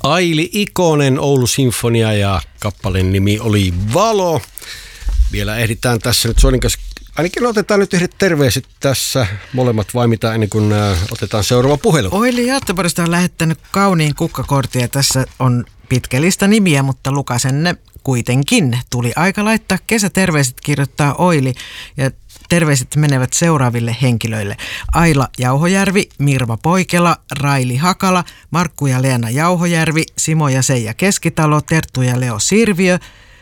Aili Ikonen, Oulu Sinfonia ja kappaleen nimi oli Valo. Vielä ehditään tässä nyt Soinin kanssa. Ainakin otetaan nyt yhdet terveiset tässä molemmat vai mitä ennen kuin otetaan seuraava puhelu. Oili Göteborgista on lähettänyt kauniin kukkakortin ja tässä on pitkä lista nimiä, mutta lukasen ne kuitenkin. Tuli aika laittaa kesäterveiset, kirjoittaa Oili ja terveiset menevät seuraaville henkilöille. Aila Jauhojärvi, Mirva Poikela, Raili Hakala, Markku ja Leena Jauhojärvi, Simo ja Seija Keskitalo, Terttu ja Leo Sirviö,